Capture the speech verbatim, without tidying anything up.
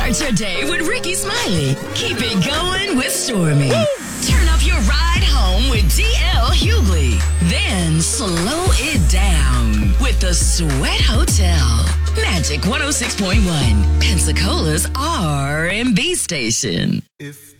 Start your day with Ricky Smiley. Keep it going with Stormy. Turn up your ride home with D L Hughley. Then slow it down with the Sweat Hotel. Magic one oh six point one, Pensacola's R and B station. If